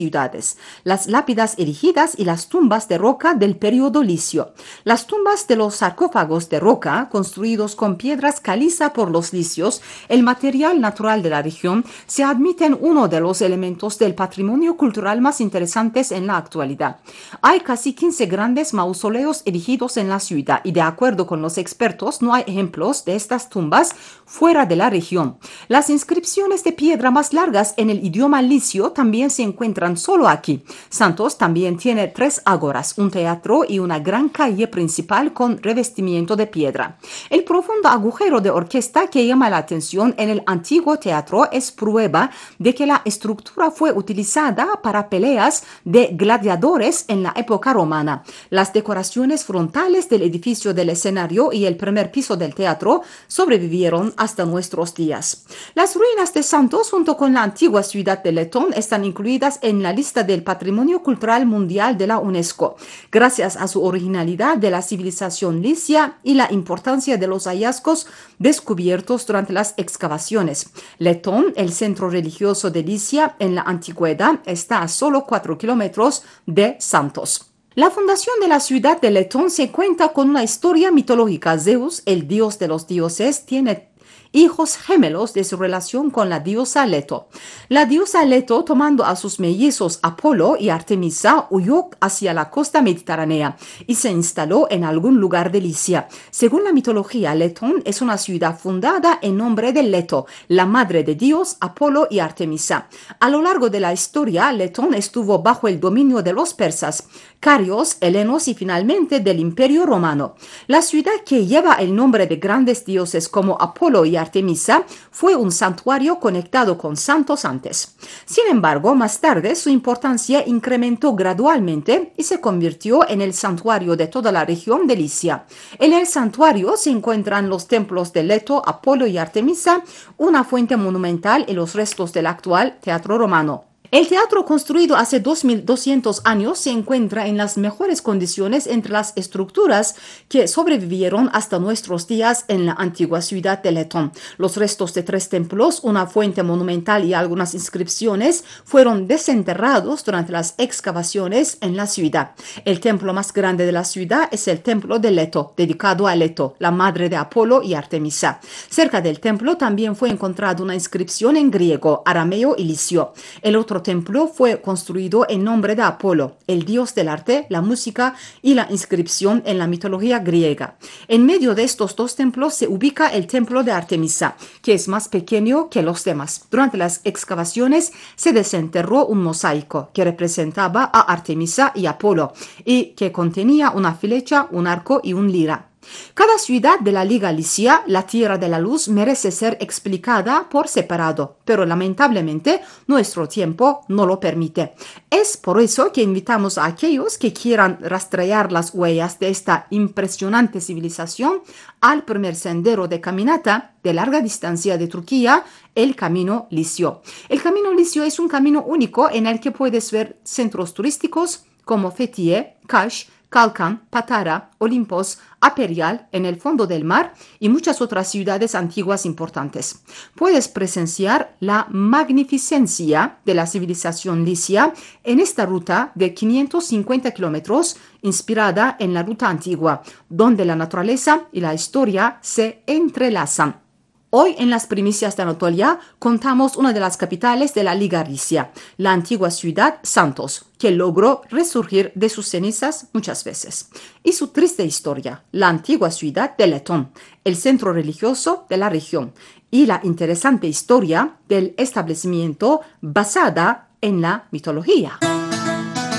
ciudades, las lápidas erigidas y las tumbas de roca del periodo licio. Las tumbas de los sarcófagos de roca, construidos con piedras caliza por los licios, el material natural de la región, se admiten uno de los elementos del patrimonio cultural más interesantes en la actualidad. Hay casi 15 grandes mausoleos erigidos en la ciudad y de acuerdo con los expertos no hay ejemplos de estas tumbas fuera de la región. Las inscripciones de piedra más largas en el idioma licio también se encuentran solo aquí. Santos también tiene 3 ágoras, un teatro y una gran calle principal con revestimiento de piedra. El profundo agujero de orquesta que llama la atención en el antiguo teatro es prueba de que la estructura fue utilizada para peleas de gladiadores en la época romana. Las decoraciones frontales del edificio del escenario y el primer piso del teatro sobrevivieron hasta nuestros días. Las ruinas de Santos junto con la antigua ciudad de Letón están incluidas en la lista del Patrimonio Cultural Mundial de la UNESCO, gracias a su originalidad de la civilización licia y la importancia de los hallazgos descubiertos durante las excavaciones. Letón, el centro religioso de Licia en la antigüedad, está a solo 4 kilómetros de Santos. La fundación de la ciudad de Letón se cuenta con una historia mitológica. Zeus, el dios de los dioses, tiene hijos gemelos de su relación con la diosa Leto. La diosa Leto, tomando a sus mellizos Apolo y Artemisa, huyó hacia la costa mediterránea y se instaló en algún lugar de Licia. Según la mitología, Letón es una ciudad fundada en nombre de Leto, la madre de Dios, Apolo y Artemisa. A lo largo de la historia, Letón estuvo bajo el dominio de los persas, carios, helenos y finalmente del Imperio Romano. La ciudad, que lleva el nombre de grandes dioses como Apolo y Artemisa, fue un santuario conectado con santos antes. Sin embargo, más tarde su importancia incrementó gradualmente y se convirtió en el santuario de toda la región de Licia. En el santuario se encuentran los templos de Leto, Apolo y Artemisa, una fuente monumental y los restos del actual teatro romano. El teatro, construido hace 2200 años, se encuentra en las mejores condiciones entre las estructuras que sobrevivieron hasta nuestros días en la antigua ciudad de Letón. Los restos de 3 templos, una fuente monumental y algunas inscripciones fueron desenterrados durante las excavaciones en la ciudad. El templo más grande de la ciudad es el templo de Leto, dedicado a Leto, la madre de Apolo y Artemisa. Cerca del templo también fue encontrada una inscripción en griego, arameo y licio. El otro templo fue construido en nombre de Apolo, el dios del arte, la música y la inscripción en la mitología griega. En medio de estos 2 templos se ubica el templo de Artemisa, que es más pequeño que los demás. Durante las excavaciones se desenterró un mosaico que representaba a Artemisa y Apolo y que contenía una flecha, un arco y un lira. Cada ciudad de la Liga Licia, la Tierra de la Luz, merece ser explicada por separado, pero lamentablemente nuestro tiempo no lo permite. Es por eso que invitamos a aquellos que quieran rastrear las huellas de esta impresionante civilización al primer sendero de caminata de larga distancia de Turquía, el Camino Licio. El Camino Licio es un camino único en el que puedes ver centros turísticos como Fethiye, Kaş, Kalkan, Patara, Olimpos, Aperial en el fondo del mar y muchas otras ciudades antiguas importantes. Puedes presenciar la magnificencia de la civilización licia en esta ruta de 550 kilómetros inspirada en la ruta antigua, donde la naturaleza y la historia se entrelazan. Hoy en las primicias de Anatolia contamos una de las capitales de la Liga Licia, la antigua ciudad Santos, que logró resurgir de sus cenizas muchas veces, y su triste historia, la antigua ciudad de Letón, el centro religioso de la región, y la interesante historia del establecimiento basada en la mitología.